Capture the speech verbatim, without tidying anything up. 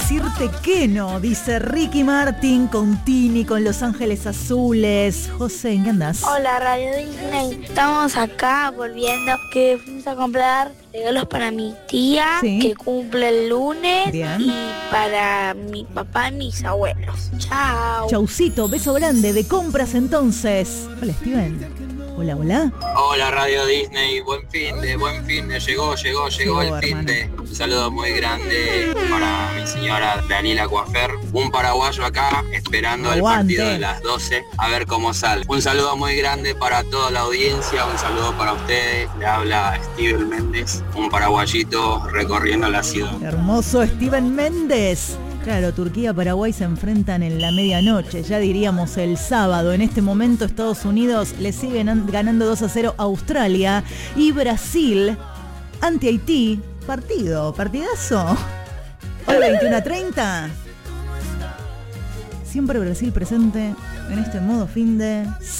decirte que no, dice Ricky Martin con Tini, con Los Ángeles Azules. José, ¿en qué andás? Hola, Radio Disney. Estamos acá volviendo que fuimos a comprar regalos para mi tía, sí, que cumple el lunes. Bien. Y para mi papá y mis abuelos. Chao. Chaucito, beso grande de compras entonces. Hola, Steven. Hola, hola. Hola, Radio Disney. Buen fin de, buen fin de. Llegó, llegó, llegó, llegó el fin de. Un saludo muy grande para mi señora Daniela Coafer. Un paraguayo acá esperando Aguante. el partido de las doce. A ver cómo sale. Un saludo muy grande para toda la audiencia. Un saludo para ustedes. Le habla Steven Méndez. Un paraguayito recorriendo la ciudad. Hermoso Steven Méndez. Claro, Turquía y Paraguay se enfrentan en la medianoche, ya diríamos el sábado. En este momento Estados Unidos le sigue ganando dos a cero a Australia y Brasil ante Haití. Partido, partidazo. Hoy veintiuno a treinta. Siempre Brasil presente en este modo fin de...